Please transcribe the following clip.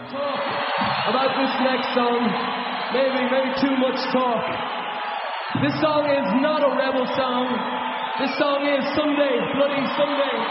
talk about this next song. Maybe too much talk. This song is not a rebel song. This song is Someday, Bloody Someday.